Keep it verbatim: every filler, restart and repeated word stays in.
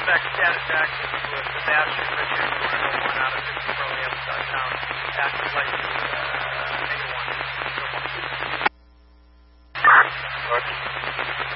Quebec Stat Attack with Sebastian Richard, one oh one out of fifty.